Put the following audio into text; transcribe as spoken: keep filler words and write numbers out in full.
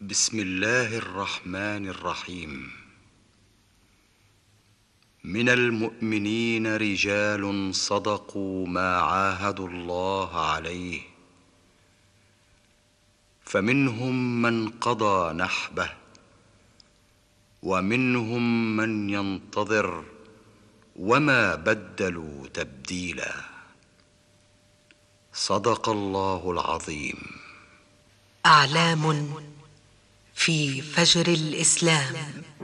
بسم الله الرحمن الرحيم. من المؤمنين رجال صدقوا ما عاهدوا الله عليه، فمنهم من قضى نحبه ومنهم من ينتظر وما بدلوا تبديلا. صدق الله العظيم. أعلام في فجر الإسلام.